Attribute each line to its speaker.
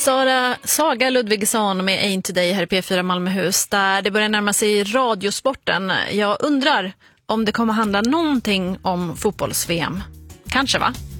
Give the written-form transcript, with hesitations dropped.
Speaker 1: Saga Ludvigsson med Ain't Today här i P4 Malmöhus, där det börjar närma sig radiosporten. Jag undrar om det kommer handla någonting om fotbolls-VM. Kanske, va?